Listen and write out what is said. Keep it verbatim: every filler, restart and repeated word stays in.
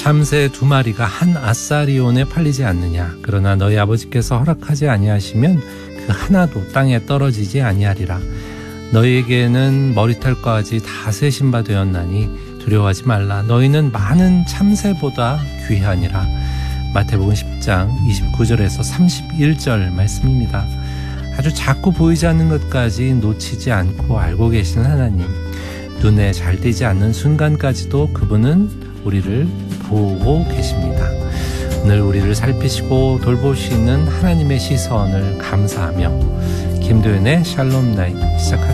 참새 두 마리가 한 아사리온에 팔리지 않느냐. 그러나 너희 아버지께서 허락하지 아니하시면 그 하나도 땅에 떨어지지 아니하리라. 너희에게는 머리털까지 다 세신 바 되었나니 두려워하지 말라. 너희는 많은 참새보다 귀하니라. 마태복음 십 장 이십구 절에서 삼십일 절 말씀입니다. 아주 작고 보이지 않는 것까지 놓치지 않고 알고 계시는 하나님, 눈에 잘 띄지 않는 순간까지도 그분은 우리를 보고 계십니다. 오늘 우리를 살피시고 돌보시는 하나님의 시선을 감사하며 김도연의 샬롬 나잇 시작하겠습니다.